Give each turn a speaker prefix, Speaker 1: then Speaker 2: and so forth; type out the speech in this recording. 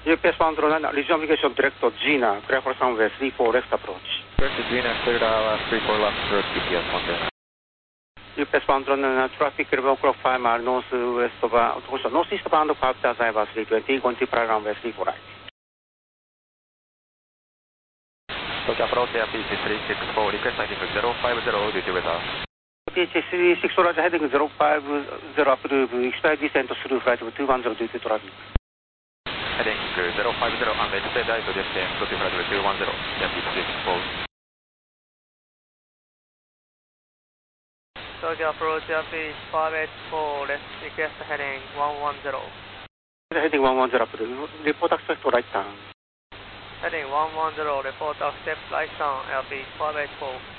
Speaker 1: UPS 109, Regional Navigation Director Gina, clear for runway 34 left approach.
Speaker 2: Director Gina, cleared 34 left approach, GPS Montana.
Speaker 1: UPS 109, traffic 11 o'clock 5 mile northwest of, northeast bound of Capital Driver 320, going to prior runway 34 right.
Speaker 2: Tokyo approach APC 364, request heading 050 due to weather.
Speaker 1: APC 364, heading 050, approve, expect descent through flight 210 due to traffic.
Speaker 2: Heading 050 and expedite descent to flight 210, APC 364.
Speaker 3: Tokyo approach APC 584, request heading 110.
Speaker 1: Heading 110, approve, report access to right turn.
Speaker 3: Heading 110, report accept right turn, APC 584.